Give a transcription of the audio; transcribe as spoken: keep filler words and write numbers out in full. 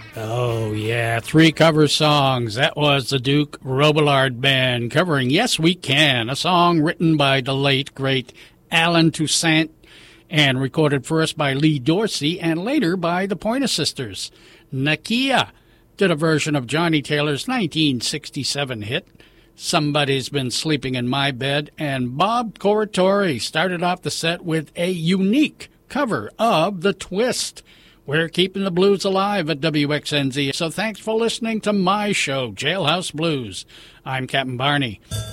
Oh, yeah, three cover songs. That was the Duke Robillard Band covering Yes We Can, a song written by the late, great Alan Toussaint and recorded first by Lee Dorsey and later by the Pointer Sisters. Nakia did a version of Johnny Taylor's nineteen sixty-seven hit, Somebody's Been Sleeping in My Bed, and Bob Corritore started off the set with a unique cover of The Twist. We're keeping the blues alive at W X N Z, so thanks for listening to my show, Jailhouse Blues. I'm Captain Barney.